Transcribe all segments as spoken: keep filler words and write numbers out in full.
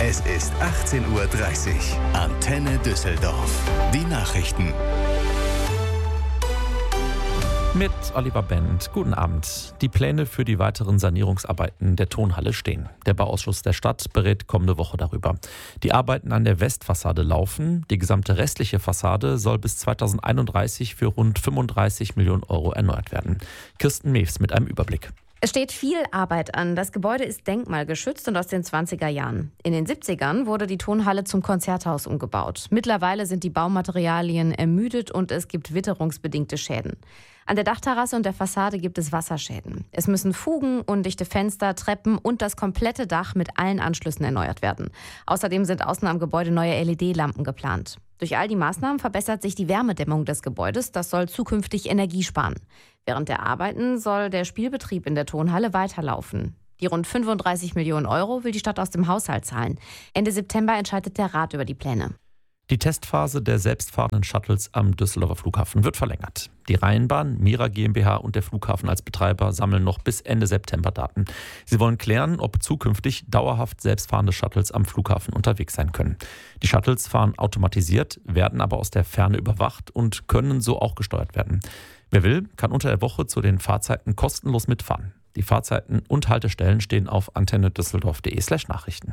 Es ist achtzehn Uhr dreißig. Antenne Düsseldorf. Die Nachrichten. Mit Oliver Bent. Guten Abend. Die Pläne für die weiteren Sanierungsarbeiten der Tonhalle stehen. Der Bauausschuss der Stadt berät kommende Woche darüber. Die Arbeiten an der Westfassade laufen. Die gesamte restliche Fassade soll bis zweitausendeinunddreißig für rund fünfunddreißig Millionen Euro erneuert werden. Kirsten Mews mit einem Überblick. Es steht viel Arbeit an. Das Gebäude ist denkmalgeschützt und aus den zwanziger Jahren. In den siebzigern wurde die Tonhalle zum Konzerthaus umgebaut. Mittlerweile sind die Baumaterialien ermüdet und es gibt witterungsbedingte Schäden. An der Dachterrasse und der Fassade gibt es Wasserschäden. Es müssen Fugen, undichte Fenster, Treppen und das komplette Dach mit allen Anschlüssen erneuert werden. Außerdem sind außen am Gebäude neue L E D-Lampen geplant. Durch all die Maßnahmen verbessert sich die Wärmedämmung des Gebäudes. Das soll zukünftig Energie sparen. Während der Arbeiten soll der Spielbetrieb in der Tonhalle weiterlaufen. Die rund fünfunddreißig Millionen Euro will die Stadt aus dem Haushalt zahlen. Ende September entscheidet der Rat über die Pläne. Die Testphase der selbstfahrenden Shuttles am Düsseldorfer Flughafen wird verlängert. Die Rheinbahn, Mira GmbH und der Flughafen als Betreiber sammeln noch bis Ende September Daten. Sie wollen klären, ob zukünftig dauerhaft selbstfahrende Shuttles am Flughafen unterwegs sein können. Die Shuttles fahren automatisiert, werden aber aus der Ferne überwacht und können so auch gesteuert werden. Wer will, kann unter der Woche zu den Fahrzeiten kostenlos mitfahren. Die Fahrzeiten und Haltestellen stehen auf antennedüsseldorf.de slash Nachrichten.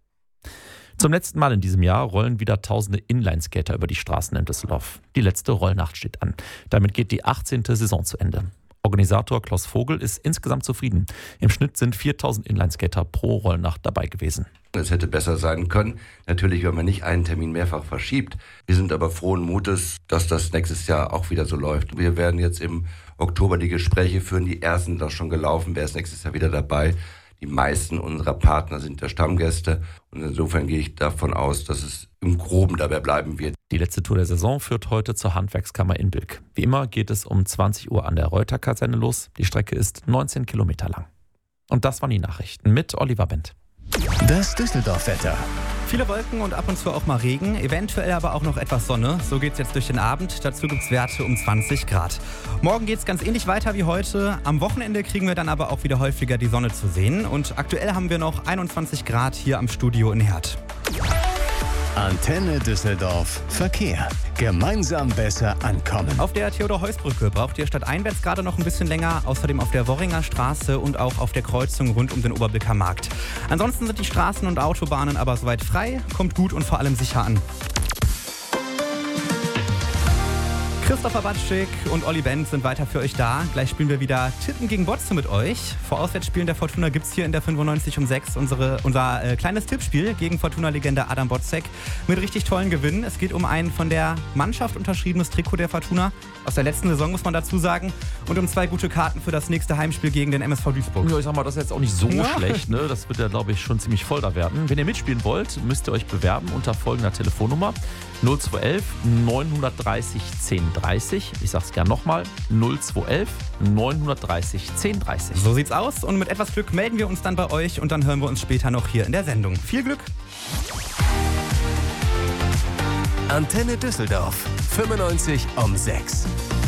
Zum letzten Mal in diesem Jahr rollen wieder tausende Inlineskater über die Straßen in Düsseldorf. Die letzte Rollnacht steht an. Damit geht die achtzehnte Saison zu Ende. Organisator Klaus Vogel ist insgesamt zufrieden. Im Schnitt sind viertausend Inlineskater pro Rollnacht dabei gewesen. Es hätte besser sein können. Natürlich, wenn man nicht einen Termin mehrfach verschiebt. Wir sind aber frohen Mutes, dass das nächstes Jahr auch wieder so läuft. Wir werden jetzt im Oktober die Gespräche führen. Die ersten sind auch schon gelaufen. Wer ist nächstes Jahr wieder dabei? Die meisten unserer Partner sind der Stammgäste und insofern gehe ich davon aus, dass es im Groben dabei bleiben wird. Die letzte Tour der Saison führt heute zur Handwerkskammer in Bilk. Wie immer geht es um zwanzig Uhr an der Reuter-Kaserne los. Die Strecke ist neunzehn Kilometer lang. Und das waren die Nachrichten mit Oliver Bent. Das Düsseldorf-Wetter. Viele Wolken und ab und zu auch mal Regen, eventuell aber auch noch etwas Sonne. So geht's jetzt durch den Abend. Dazu gibt's Werte um zwanzig Grad. Morgen geht's ganz ähnlich weiter wie heute. Am Wochenende kriegen wir dann aber auch wieder häufiger die Sonne zu sehen. Und aktuell haben wir noch einundzwanzig Grad hier am Studio in Herd. Antenne Düsseldorf. Verkehr. Gemeinsam besser ankommen. Auf der Theodor-Heuss-Brücke braucht ihr stadteinwärts gerade noch ein bisschen länger. Außerdem auf der Worringer Straße und auch auf der Kreuzung rund um den Oberbilker Markt. Ansonsten sind die Straßen und Autobahnen aber soweit frei. Kommt gut und vor allem sicher an. Christopher Batschik und Olli Bent sind weiter für euch da. Gleich spielen wir wieder Tippen gegen Botze mit euch. Vor Auswärtsspielen der Fortuna gibt es hier in der fünfundneunzig um sechs unsere, unser äh, kleines Tippspiel gegen Fortuna-Legende Adam Botzek mit richtig tollen Gewinnen. Es geht um ein von der Mannschaft unterschriebenes Trikot der Fortuna aus der letzten Saison, muss man dazu sagen. Und um zwei gute Karten für das nächste Heimspiel gegen den M S V Duisburg. Ja, ich sag mal, das ist jetzt auch nicht so Ja. schlecht. Ne? Das wird ja, glaube ich, schon ziemlich voll da werden. Wenn ihr mitspielen wollt, müsst ihr euch bewerben unter folgender Telefonnummer null zwei eins eins neun drei null zehn dreißig. Ich sag's gern nochmal. null zwei eins eins neun drei null zehn dreißig. So sieht's aus und mit etwas Glück melden wir uns dann bei euch und dann hören wir uns später noch hier in der Sendung. Viel Glück! Antenne Düsseldorf. fünfundneunzig um sechs.